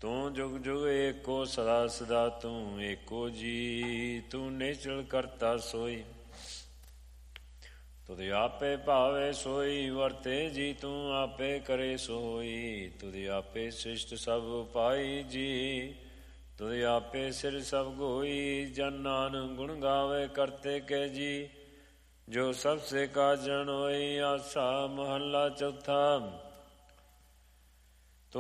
ਤੂੰ ਜੁਗ ਜੁਗ ਏਕੋ ਸਦਾ ਸਦਾ ਤੂੰ ਏਕੋ ਜੀ। ਤੂੰ ਨਿਚਲ ਕਰਤਾ ਸੋਈ ਤੁਧ ਆਪੇ ਭਾਵੇ ਸੋਈ ਵਰਤੇ ਜੀ। ਤੂੰ ਆਪੇ ਕਰੇ ਸੋਈ ਤੁਧ ਆਪੇ ਸ੍ਰਿਸ਼ਟ ਸਭ ਪਾਈ ਜੀ। ਤੁਧ ਆਪੇ ਸਿਰ ਸਭ ਗੋਈ ਜਨ ਨਾਨਕ ਗੁਣ ਗਾਵੇ ਕਰਤੇ ਕੇ ਜੀ। ਜੋ ਸਭ ਸੇ ਕਾਜਣ ਹੋਈ ਆਸਾ ਮਹੱਲਾ ਚੌਥਾ।